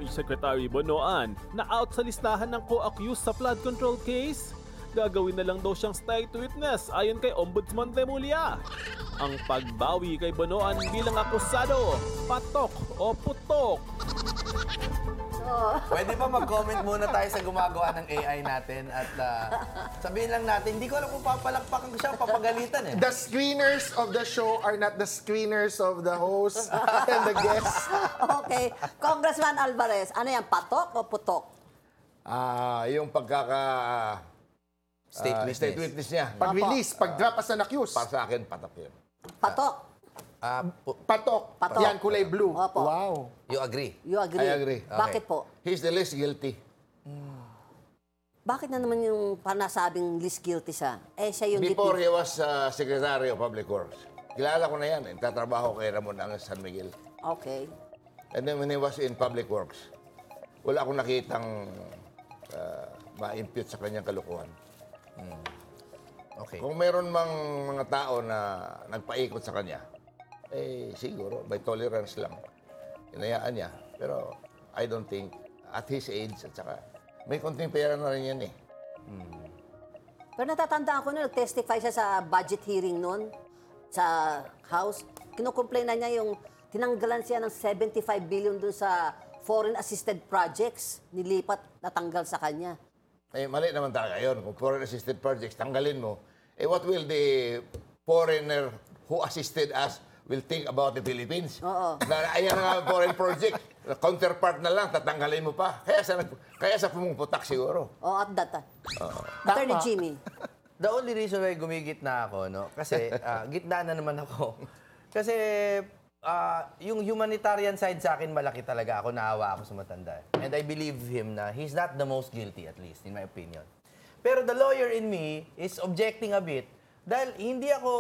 Secretary Bonoan na out sa listahan ng co-accused sa flood control case? Gagawin na lang daw siyang state witness ayon kay Ombudsman Remulla. Ang pagbawi kay Bonoan bilang akusado, patok o putok? Pwede ba mag-comment muna tayo sa gumagawa ng AI natin at sabihin lang natin, hindi ko alam kung papalakpakan ko siya, papagalitan eh. The screeners of the show are not the screeners of the host and the guests. Okay. Congressman Alvarez, ano yan, patok o putok? Yung state witness niya. Pag-release, pag-drop as an accused. Para sa akin, patak yun. Patok. Patok. Patok. Yan, kulay blue. Opo. Wow. You agree? You agree? I agree. Bakit po? He's the least guilty. Bakit na naman yung panasabing least guilty siya? Eh, siya yung Before he was Secretary of Public Works. Kilala ko na yan. Nagtatrabaho kay Ramon ang San Miguel. Okay. And then when he was in Public Works, wala akong nakitang ma-impute sa kanyang kalukuhan. Okay. Kung meron mang mga tao na nagpaikot sa kanya, eh siguro, by tolerance lang, inayaan niya. Pero I don't think, at his age, at saka, may konting pera na rin yan eh. Pero natatandaan ko na nag-testify siya sa budget hearing noon sa House. Kinukomplain na niya yung tinanggalan siya ng 75 billion dun sa foreign assisted projects. Nilipat, natanggal sa kanya. Eh, mali naman talaga yun. Kung foreign assisted projects, tanggalin mo. Eh, what will the foreigner who assisted us will think about the Philippines? Oo. Ayan nga foreign project. Counterpart na lang, tatanggalin mo pa. Kaya sa pumuputak siguro. O, at that. Attorney Jimmy. The only reason why gumigit na ako, no? Kasi gitna na naman ako. Kasi yung humanitarian side sa akin, malaki talaga ako. Naawa ako sa matanda. And I believe him na he's not the most guilty, at least, in my opinion. Pero the lawyer in me is objecting a bit dahil hindi ako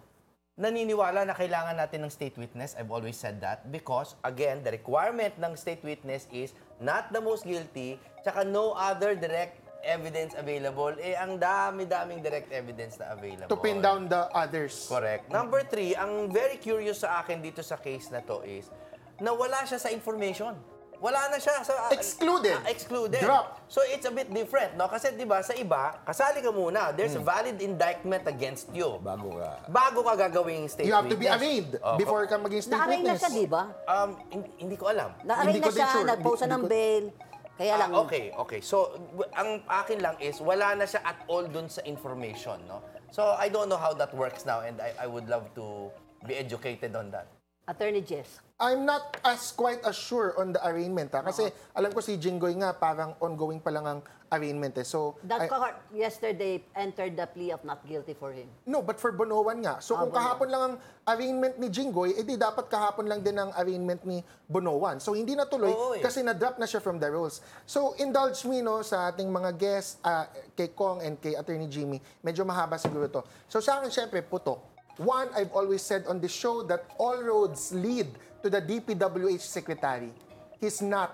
naniniwala na kailangan natin ng state witness. I've always said that because, again, the requirement ng state witness is not the most guilty, tsaka no other direct evidence available. Eh, ang dami-daming direct evidence na available. To pin down the others. Correct. Number 3, ang very curious sa akin dito sa case na to is na wala siya sa information. Wala na siya sa... Excluded. Excluded. Drop. So it's a bit different, no? Kasi 'di ba sa iba, kasali ka muna. There's a valid indictment against you. Bago ka gagawing state You have to be witness. arraigned before ka maging state Na-arraign na witness. siya, di ba? Hindi ko alam. Na-arraign Hindi na ko din siya, sure. nag-post na ng bail. Kaya lang... Okay. So, ang akin lang is, wala na siya at all dun sa information, no? So, I don't know how that works now and I would love to be educated on that. Attorney Jess. I'm not quite as sure on the arraignment. Kasi alam ko si Jinggoy nga parang ongoing pa lang ang arraignment. So, That court yesterday entered the plea of not guilty for him. no, but for Bonoan nga. So kung kahapon lang ang arraignment ni Jinggoy, edi dapat kahapon lang din ang arraignment ni Bonoan. So hindi natuloy kasi na-drop na siya from the rules. So indulge me no sa ating mga guests, kay Kong and kay Attorney Jimmy. Medyo mahaba siguro to. So sa akin syempre putok. One, I've always said on this show that all roads lead to the DPWH Secretary. He's not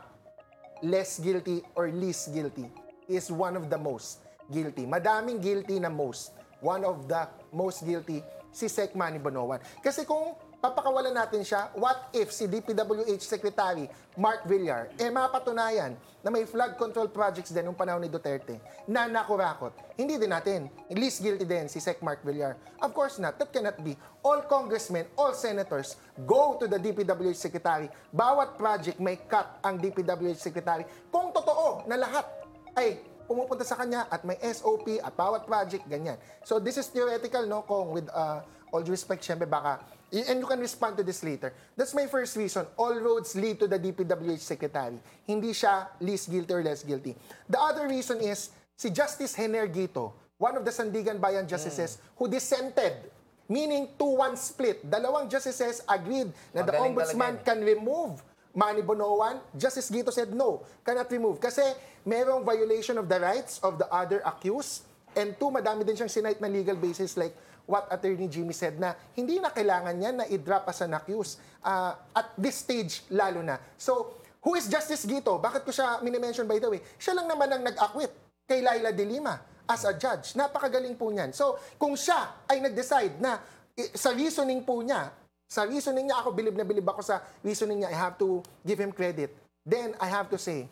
less guilty or least guilty. He is one of the most guilty. Madaming guilty na most. One of the most guilty, si Sec Manny Bonoan. Kasi kung papakawalan natin siya, what if si DPWH Secretary Mark Villar, mapatunayan na may flood control projects din noong panahon ni Duterte na nakurakot. Hindi din natin. Least guilty din si Sec Mark Villar. Of course not. That cannot be. All congressmen, all senators go to the DPWH Secretary. Bawat project may cut ang DPWH Secretary. Kung totoo na lahat ay pumupunta sa kanya at may SOP at bawat project, ganyan. So this is theoretical, no? Kung with all due respect, syempre baka, and you can respond to this later. That's my first reason. All roads lead to the DPWH Secretary. Hindi siya least guilty or less guilty. The other reason is, si Justice Hener Guito, one of the Sandigan Bayan justices who dissented, meaning 2-1 split. Dalawang justices agreed na the Magaling ombudsman talaga can remove Manny Bonoan. Justice Guito said no, cannot remove. Kasi merong violation of the rights of the other accused. And two, madami din siyang sinight na legal basis like what Attorney Jimmy said na hindi na kailangan niya na i-drop as an accused at this stage lalo na. So, who is Justice Guito? Bakit ko siya minimension by the way? Siya lang naman ang nag-acquit kay Laila de Lima as a judge. Napakagaling po niyan. So, kung siya ay nag-decide na sa reasoning po niya, ako bilib na bilib ako sa reasoning niya, I have to give him credit. then I have to say,